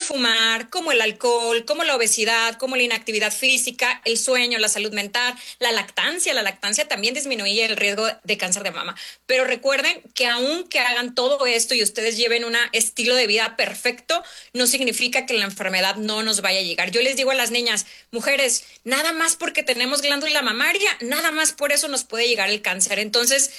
fumar, como el alcohol, como la obesidad, como la inactividad física, el sueño, la salud mental, la lactancia. La lactancia también disminuye el riesgo de cáncer de mama. Pero recuerden que aunque hagan todo esto y ustedes lleven un estilo de vida perfecto, no significa que la enfermedad no nos vaya a llegar. Yo les digo a las niñas, mujeres, nada más porque tenemos glándula mamaria, nada más por eso nos puede llegar el cáncer. Entonces,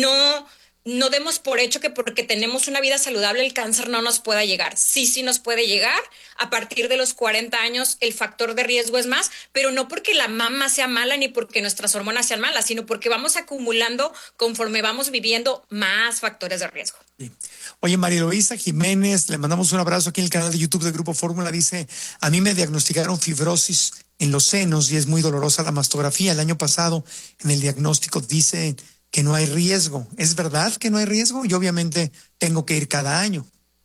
no demos por hecho que porque tenemos una vida saludable el cáncer no nos pueda llegar. Sí, sí nos puede llegar. A partir de los 40 años el factor de riesgo es más, pero no porque la mama sea mala ni porque nuestras hormonas sean malas, sino porque vamos acumulando conforme vamos viviendo más factores de riesgo. Sí. Oye, María Luisa Jiménez, le mandamos un abrazo aquí en el canal de YouTube de Grupo Fórmula. Dice, a mí me diagnosticaron fibrosis en los senos y es muy dolorosa la mastografía. El año pasado en el diagnóstico dice que no hay riesgo. ¿Es verdad que no hay riesgo? Y obviamente tengo que ir cada año.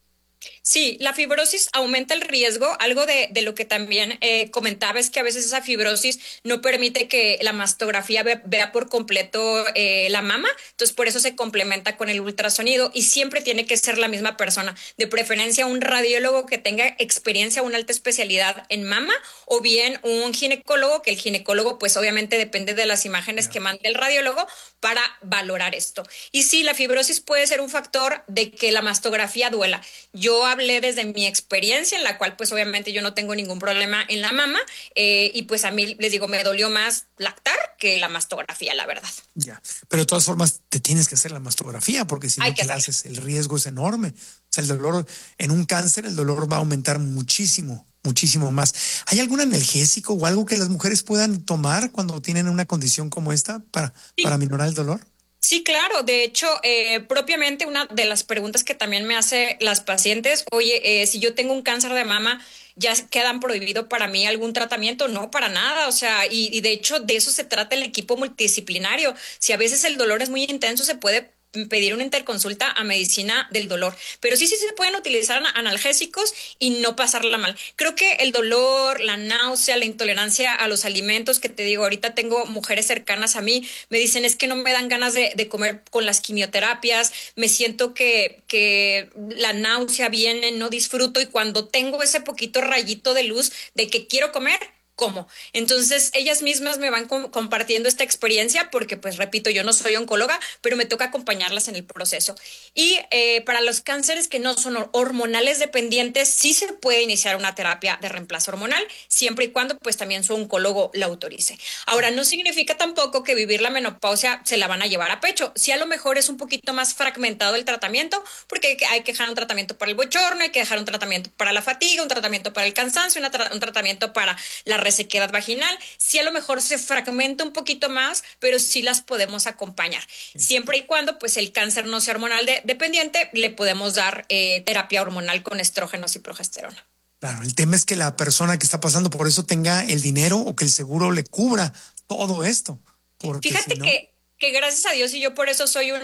Sí, la fibrosis aumenta el riesgo. Algo de lo que también comentaba es que a veces esa fibrosis no permite que la mastografía vea por completo la mama. Entonces, por eso se complementa con el ultrasonido y siempre tiene que ser la misma persona. De preferencia, un radiólogo que tenga experiencia, una alta especialidad en mama o bien un ginecólogo, que el ginecólogo pues obviamente depende de las imágenes que mande el radiólogo para valorar esto. Y sí, la fibrosis puede ser un factor de que la mastografía duela. Yo hablé desde mi experiencia, en la cual pues obviamente yo no tengo ningún problema en la mama, y pues a mí les digo, me dolió más lactar que la mastografía, la verdad. Ya, pero de todas formas te tienes que hacer la mastografía porque si no te la haces el riesgo es enorme. O sea, el dolor en un cáncer, el dolor va a aumentar muchísimo, muchísimo más. ¿Hay algún analgésico o algo que las mujeres puedan tomar cuando tienen una condición como esta para minorar el dolor? Sí, claro. De hecho, propiamente una de las preguntas que también me hace las pacientes, oye, si yo tengo un cáncer de mama, ¿ya quedan prohibido para mí algún tratamiento? No, para nada. O sea, y de hecho de eso se trata el equipo multidisciplinario. Si a veces el dolor es muy intenso, se puede pedir una interconsulta a medicina del dolor. Pero sí, sí se pueden utilizar analgésicos y no pasarla mal. Creo que el dolor, la náusea, la intolerancia a los alimentos, que te digo, ahorita tengo mujeres cercanas a mí, me dicen es que no me dan ganas de comer con las quimioterapias, me siento que la náusea viene, no disfruto y cuando tengo ese poquito rayito de luz de que quiero comer, cómo. Entonces, ellas mismas me van compartiendo esta experiencia porque, pues, repito, yo no soy oncóloga, pero me toca acompañarlas en el proceso. Y para los cánceres que no son hormonales dependientes, sí se puede iniciar una terapia de reemplazo hormonal, siempre y cuando, pues, también su oncólogo la autorice. Ahora, no significa tampoco que vivir la menopausia se la van a llevar a pecho. Sí, a lo mejor es un poquito más fragmentado el tratamiento, porque hay que dejar un tratamiento para el bochorno, hay que dejar un tratamiento para la fatiga, un tratamiento para el cansancio, un tratamiento para la resequedad vaginal. Sí, a lo mejor se fragmenta un poquito más, pero sí las podemos acompañar. Siempre y cuando pues el cáncer no sea hormonal dependiente, le podemos dar terapia hormonal con estrógenos y progesterona. Claro, el tema es que la persona que está pasando por eso tenga el dinero o que el seguro le cubra todo esto. Porque Fíjate si no, que gracias a Dios y yo por eso soy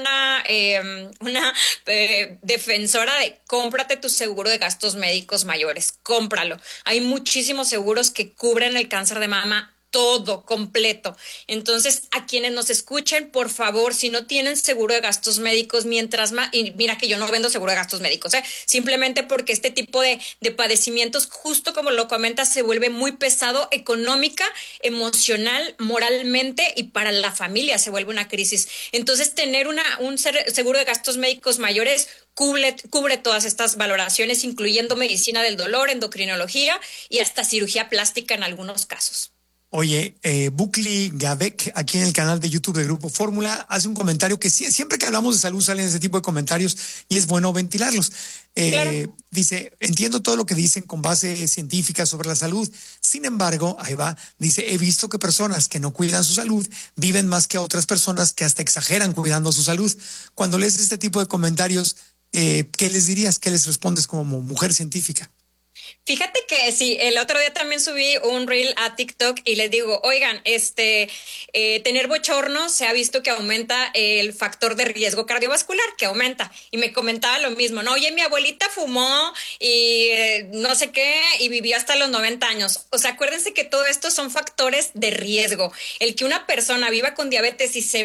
una defensora de cómprate tu seguro de gastos médicos mayores, cómpralo. Hay muchísimos seguros que cubren el cáncer de mama todo completo. Entonces, a quienes nos escuchen, por favor, si no tienen seguro de gastos médicos, mientras más, y mira que yo no vendo seguro de gastos médicos, simplemente porque este tipo de padecimientos, justo como lo comentas, se vuelve muy pesado económica, emocional, moralmente y para la familia se vuelve una crisis. Entonces, tener un seguro de gastos médicos mayores cubre todas estas valoraciones, incluyendo medicina del dolor, endocrinología y hasta cirugía plástica en algunos casos. oye, Bukli Gabek, aquí en el canal de YouTube de Grupo Fórmula, hace un comentario que siempre que hablamos de salud salen ese tipo de comentarios y es bueno ventilarlos. Claro. Dice, entiendo todo lo que dicen con base científica sobre la salud. Sin embargo, ahí va, dice, he visto que personas que no cuidan su salud viven más que otras personas que hasta exageran cuidando su salud. Cuando lees este tipo de comentarios, ¿qué les dirías? ¿Qué les respondes como mujer científica? Fíjate que sí, el otro día también subí un reel a TikTok y les digo, oigan, tener bochorno se ha visto que aumenta el factor de riesgo cardiovascular, que aumenta. Y me comentaba lo mismo, ¿no? Oye, mi abuelita fumó y no sé qué, y vivió hasta los 90 años. O sea, acuérdense que todo esto son factores de riesgo. El que una persona viva con diabetes y se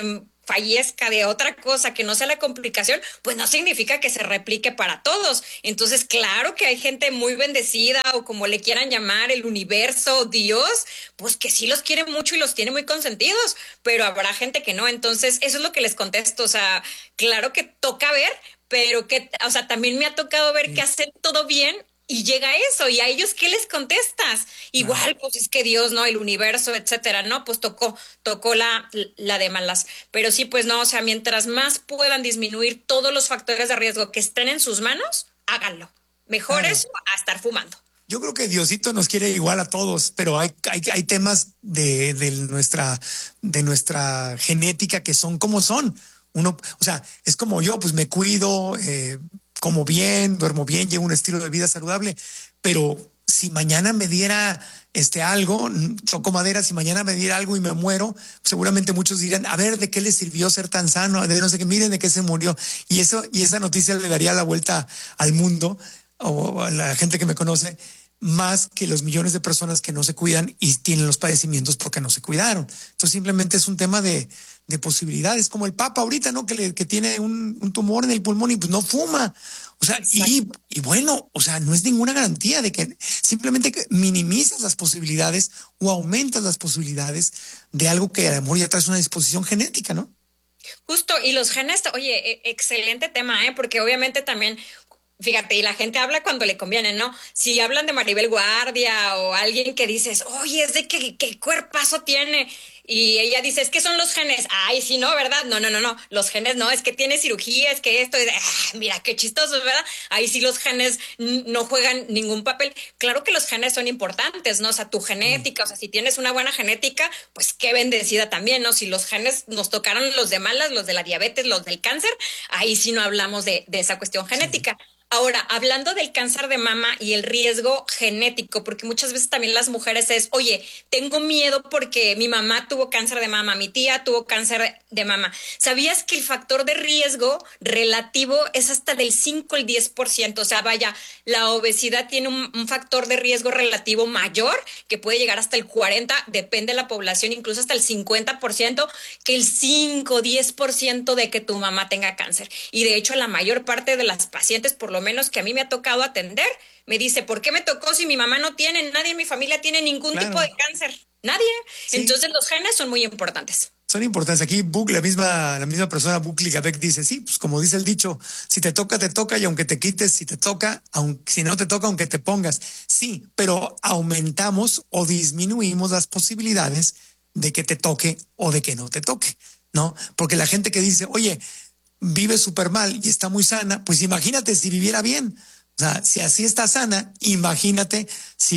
fallezca de otra cosa que no sea la complicación, pues no significa que se replique para todos. Entonces, claro que hay gente muy bendecida o como le quieran llamar, el universo, Dios, pues que sí los quiere mucho y los tiene muy consentidos, pero habrá gente que no. Entonces, eso es lo que les contesto. O sea, claro que toca ver, pero que, o sea, también me ha tocado ver que Sí, hacen todo bien y llega eso, y a ellos, ¿qué les contestas? claro. Igual, pues es que Dios, ¿no? El universo, etcétera, ¿no? Pues tocó la de malas. Pero sí, pues no, o sea, mientras más puedan disminuir todos los factores de riesgo que estén en sus manos, háganlo. Mejor Claro. eso a estar fumando. Yo creo que Diosito nos quiere igual a todos, pero hay temas de nuestra genética que son como son. Uno, o sea, es como yo, pues me cuido, como bien, duermo bien, llevo un estilo de vida saludable, pero si mañana me diera algo, toco madera, si mañana me diera algo y me muero, seguramente muchos dirán, a ver, ¿de qué le sirvió ser tan sano? De no sé qué, miren de qué se murió. Y esa noticia le daría la vuelta al mundo o a la gente que me conoce, más que los millones de personas que no se cuidan y tienen los padecimientos porque no se cuidaron. Entonces simplemente es un tema de posibilidades, como el Papa ahorita, ¿no? Que tiene un tumor en el pulmón y pues no fuma. O sea, Exacto. y bueno, o sea, no es ninguna garantía de que simplemente que minimizas las posibilidades o aumentas las posibilidades de algo que a lo mejor ya traes una disposición genética, ¿no? Justo, y los genes, oye, excelente tema, ¿eh? Porque obviamente también, fíjate, y la gente habla cuando le conviene, ¿no? Si hablan de Maribel Guardia o alguien que dices, oye, es de qué cuerpazo tiene. Y ella dice, es que son los genes. Ay, sí, no, ¿verdad? No, no, no, no. Los genes no, es que tiene cirugía, es que esto, mira, qué chistoso, ¿verdad? Ahí sí los genes no juegan ningún papel. Claro que los genes son importantes, ¿no? O sea, tu Sí. genética, o sea, si tienes una buena genética, pues qué bendecida también, ¿no? Si los genes nos tocaron los de malas, los de la diabetes, los del cáncer, ahí sí no hablamos de esa cuestión Sí. genética. Ahora, hablando del cáncer de mama y el riesgo genético, porque muchas veces también las mujeres es, oye, tengo miedo porque mi mamá tuvo cáncer de mama, mi tía tuvo cáncer de mama. ¿Sabías que el factor de riesgo relativo es hasta del 5 al 10%? O sea, vaya, la obesidad tiene un factor de riesgo relativo mayor que puede llegar hasta el 40, depende de la población, incluso hasta el 50%, que el 5, 10% de que tu mamá tenga cáncer. Y de hecho, la mayor parte de las pacientes, por lo menos que a mí me ha tocado atender, me dice, ¿por qué me tocó si mi mamá no tiene, nadie en mi familia tiene ningún tipo de Claro. cáncer? Nadie. Sí. Entonces los genes son muy importantes. Son importantes. Aquí la misma persona, Bukli-Gabeck, dice, sí, pues como dice el dicho, si te toca, y aunque te quites, si te toca, aunque, si no te toca, aunque te pongas. Sí, pero aumentamos o disminuimos las posibilidades de que te toque o de que no te toque, ¿no? Porque la gente que dice, oye, vive súper mal y está muy sana, pues imagínate si viviera bien. O sea, si así está sana, imagínate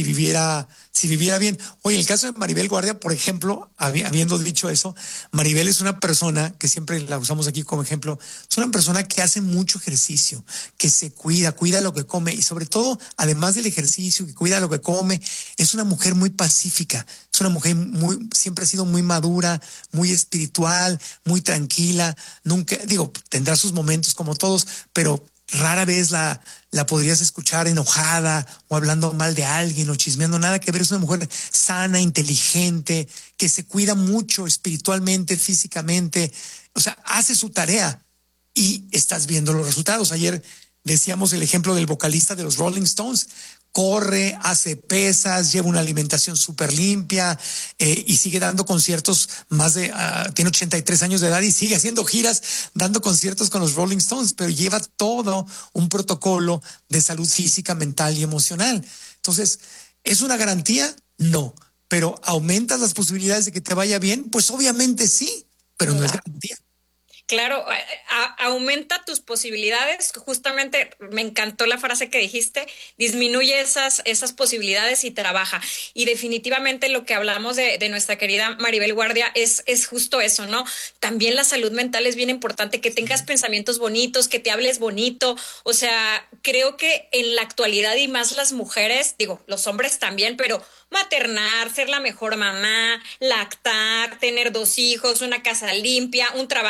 si viviera bien. Oye, el caso de Maribel Guardia, por ejemplo, habiendo dicho eso, Maribel es una persona que siempre la usamos aquí como ejemplo, es una persona que hace mucho ejercicio, que se cuida, cuida lo que come y sobre todo, además del ejercicio, que cuida lo que come, es una mujer muy pacífica, es una mujer siempre ha sido muy madura, muy espiritual, muy tranquila, nunca, digo, tendrá sus momentos como todos, pero rara vez la podrías escuchar enojada o hablando mal de alguien o chismeando, nada que ver. Es una mujer sana, inteligente, que se cuida mucho espiritualmente, físicamente. O sea, hace su tarea y estás viendo los resultados. Ayer decíamos el ejemplo del vocalista de los Rolling Stones. Corre, hace pesas, lleva una alimentación súper limpia y sigue dando conciertos tiene 83 años de edad y sigue haciendo giras, dando conciertos con los Rolling Stones, pero lleva todo un protocolo de salud física, mental y emocional. Entonces, ¿es una garantía? No, pero ¿aumentas las posibilidades de que te vaya bien? Pues obviamente sí, pero no es Claro. garantía. Claro, aumenta tus posibilidades. Justamente me encantó la frase que dijiste, disminuye esas posibilidades y trabaja. Y definitivamente lo que hablamos de nuestra querida Maribel Guardia es justo eso, ¿no? También la salud mental es bien importante, que tengas Sí, pensamientos bonitos, que te hables bonito. O sea, creo que en la actualidad y más las mujeres, digo, los hombres también, pero maternar, ser la mejor mamá, lactar, tener dos hijos, una casa limpia, un trabajo exitoso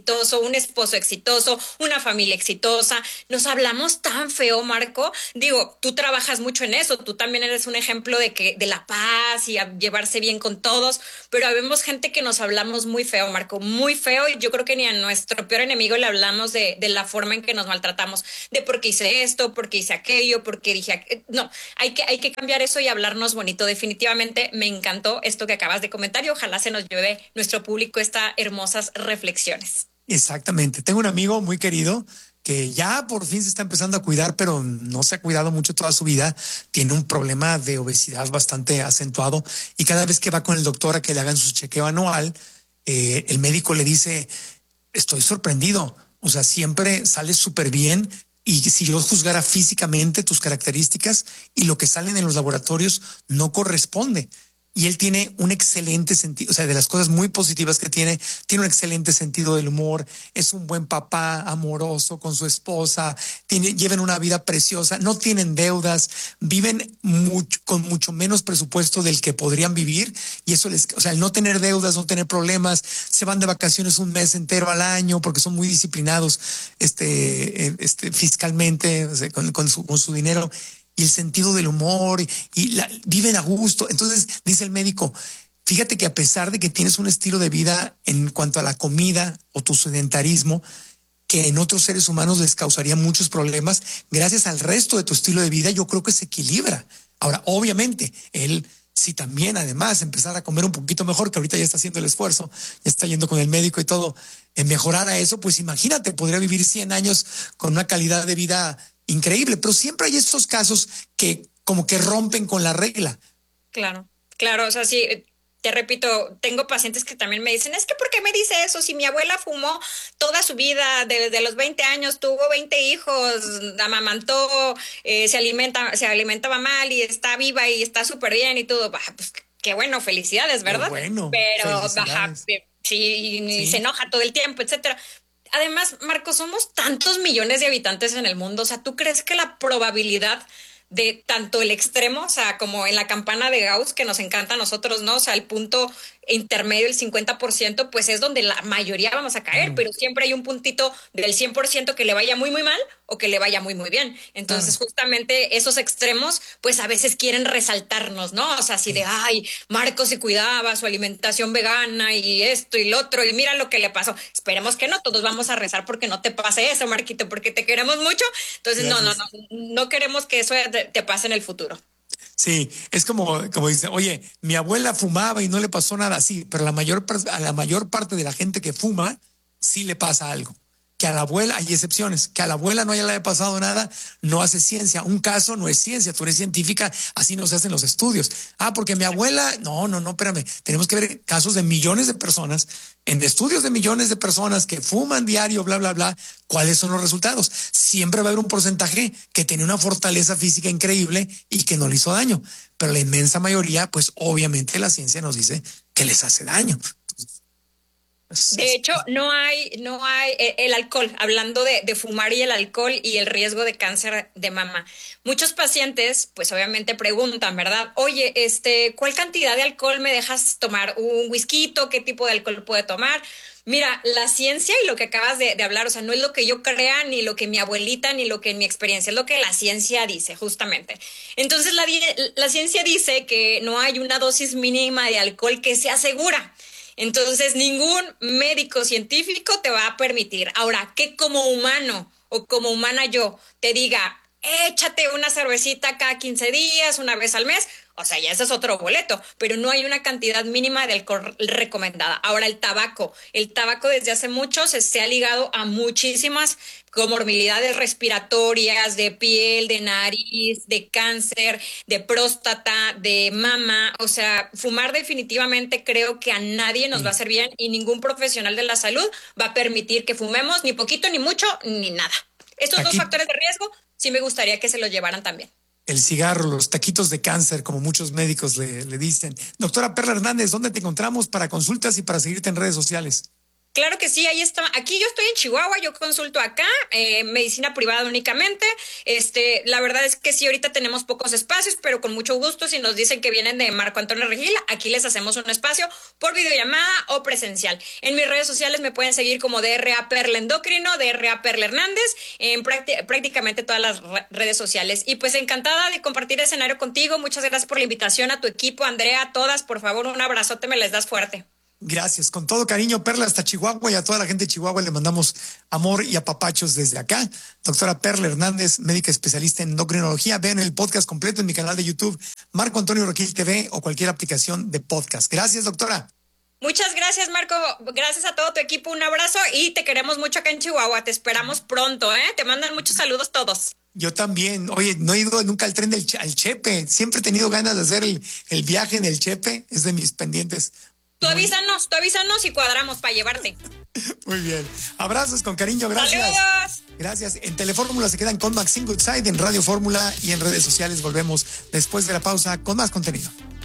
exitoso, un esposo exitoso, una familia exitosa. Nos hablamos tan feo, Marco. Digo, tú trabajas mucho en eso, tú también eres un ejemplo de la paz y a llevarse bien con todos, pero habemos gente que nos hablamos muy feo, Marco, muy feo, y yo creo que ni a nuestro peor enemigo le hablamos de la forma en que nos maltratamos, de por qué hice esto, por qué hice aquello, por qué dije no, hay que cambiar eso y hablarnos bonito. Definitivamente me encantó esto que acabas de comentar y ojalá se nos lleve nuestro público estas hermosas reflexiones. Exactamente. Tengo un amigo muy querido que ya por fin se está empezando a cuidar, pero no se ha cuidado mucho toda su vida. Tiene un problema de obesidad bastante acentuado y cada vez que va con el doctor a que le hagan su chequeo anual, el médico le dice, estoy sorprendido, o sea, siempre sales súper bien y si yo juzgara físicamente tus características y lo que salen en los laboratorios no corresponde. Y él tiene un excelente sentido, o sea, de las cosas muy positivas que tiene un excelente sentido del humor, es un buen papá, amoroso con su esposa, llevan una vida preciosa, no tienen deudas, viven con mucho menos presupuesto del que podrían vivir, y eso o sea, el no tener deudas, no tener problemas, se van de vacaciones un mes entero al año porque son muy disciplinados, fiscalmente, o sea, con su dinero, y el sentido del humor viven a gusto. Entonces dice el médico, fíjate que a pesar de que tienes un estilo de vida en cuanto a la comida o tu sedentarismo, que en otros seres humanos les causaría muchos problemas, gracias al resto de tu estilo de vida, yo creo que se equilibra. Ahora, obviamente, él, si también además empezar a comer un poquito mejor, que ahorita ya está haciendo el esfuerzo, ya está yendo con el médico y todo, en mejorar a eso, pues imagínate, podría vivir 100 años con una calidad de vida increíble, pero siempre hay estos casos que como que rompen con la regla. Claro, claro, o sea, sí, te repito, tengo pacientes que también me dicen, es que ¿por qué me dice eso? Si mi abuela fumó toda su vida, desde los 20 años, tuvo 20 hijos, amamantó, se alimentaba mal y está viva y está súper bien y todo, bah, pues qué bueno, felicidades, Qué ¿verdad? bueno, Pero, baja, felicidades. sí, y se Sí. enoja todo el tiempo, etcétera. Además, Marcos, somos tantos millones de habitantes en el mundo, o sea, ¿tú crees que la probabilidad de tanto el extremo, o sea, como en la campana de Gauss, que nos encanta a nosotros, ¿no? O sea, el punto intermedio, el 50%, pues es donde la mayoría vamos a caer, Claro, pero siempre hay un puntito del 100% que le vaya muy, muy mal o que le vaya muy, muy bien. Entonces, claro. justamente esos extremos, pues a veces quieren resaltarnos, ¿no? O sea, así de, Sí. ay, Marco se cuidaba, su alimentación vegana y esto y lo otro, y mira lo que le pasó. Esperemos que no, todos vamos a rezar porque no te pase eso, Marquito, porque te queremos mucho. Entonces, no, no, no, Gracias. no queremos que eso te pase en el futuro. Sí, es como dice, oye, mi abuela fumaba y no le pasó nada así, pero a la mayor parte de la gente que fuma sí le pasa algo. Que a la abuela, hay excepciones, que a la abuela no haya pasado nada, no hace ciencia. Un caso no es ciencia, tú eres científica, así no se hacen los estudios. Ah, porque mi abuela, no, espérame. Tenemos que ver casos de millones de personas, en estudios de millones de personas que fuman diario, bla, bla, bla. ¿Cuáles son los resultados? Siempre va a haber un porcentaje que tiene una fortaleza física increíble y que no le hizo daño. Pero la inmensa mayoría, pues obviamente la ciencia nos dice que les hace daño. Es- De es- hecho, no hay el alcohol, hablando de fumar y el alcohol y el riesgo de cáncer de mama. Muchos pacientes, pues obviamente preguntan, ¿verdad? Oye, ¿cuál cantidad de alcohol me dejas tomar? ¿Un whisky? ¿Qué tipo de alcohol puede tomar? Mira, la ciencia y lo que acabas de hablar, o sea, no es lo que yo crea, ni lo que mi abuelita, ni lo que en mi experiencia, es lo que la ciencia dice, justamente. Entonces, la ciencia dice que no hay una dosis mínima de alcohol que sea segura. Entonces, ningún médico científico te va a permitir. Ahora, que como humano o como humana yo te diga, échate una cervecita cada 15 días, una vez al mes, o sea, ya ese es otro boleto, pero no hay una cantidad mínima de alcohol recomendada. Ahora, el tabaco desde hace mucho se ha ligado a muchísimas comorbilidades respiratorias, de piel, de nariz, de cáncer, de próstata, de mama. O sea, fumar definitivamente creo que a nadie nos va a sí, hacer bien y ningún profesional de la salud va a permitir que fumemos ni poquito, ni mucho, ni nada. Estos dos aquí factores de riesgo sí me gustaría que se los llevaran también. el cigarro, los taquitos de cáncer, como muchos médicos le dicen. Doctora Perla Hernández, ¿dónde te encontramos para consultas y para seguirte en redes sociales? Claro que sí, ahí está. Aquí yo estoy en Chihuahua, yo consulto acá, medicina privada únicamente. La verdad es que sí, ahorita tenemos pocos espacios, pero con mucho gusto, si nos dicen que vienen de Marco Antonio Regil, aquí les hacemos un espacio por videollamada o presencial. En mis redes sociales me pueden seguir como DRA Perla Endocrino, DRA Perla Hernández, en prácticamente todas las redes sociales. Y pues encantada de compartir escenario contigo. Muchas gracias por la invitación a tu equipo, Andrea, a todas. Por favor, un abrazote, me les das fuerte. Gracias, con todo cariño, Perla, hasta Chihuahua, y a toda la gente de Chihuahua le mandamos amor y apapachos desde acá. Doctora Perla Hernández, médica especialista en endocrinología. Vean el podcast completo en mi canal de YouTube, Marco Antonio Regil TV, o cualquier aplicación de podcast. Gracias, doctora. Muchas gracias, Marco. Gracias a todo tu equipo. Un abrazo y te queremos mucho acá en Chihuahua. Te esperamos pronto, ¿eh? Te mandan muchos saludos todos. Yo también. Oye, no he ido nunca al tren al Chepe. Siempre he tenido ganas de hacer el viaje en el Chepe. Es de mis pendientes. Tú avísanos y cuadramos para llevarte. Muy bien. Abrazos con cariño, gracias. ¡Saludos! Gracias. En Telefórmula se quedan con Maxine Goodside, en Radio Fórmula y en redes sociales. Volvemos después de la pausa con más contenido.